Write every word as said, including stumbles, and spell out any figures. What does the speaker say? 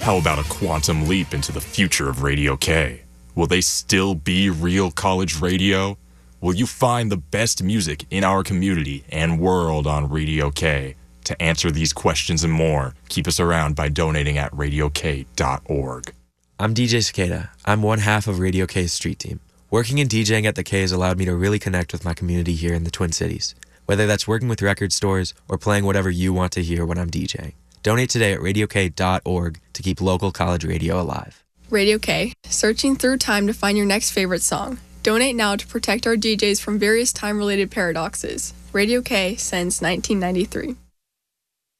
How about a quantum leap into the future of Radio K? Will they still be real college radio? Will you find the best music in our community and world on Radio K? To answer these questions and more, keep us around by donating at radio k dot org. I'm D J Cicada. I'm one half of Radio K's street team. Working and DJing at the K has allowed me to really connect with my community here in the Twin Cities, whether that's working with record stores or playing whatever you want to hear when I'm DJing. Donate today at radio k dot org to keep local college radio alive. Radio K, searching through time to find your next favorite song. Donate now to protect our D Js from various time-related paradoxes. Radio K since nineteen ninety-three.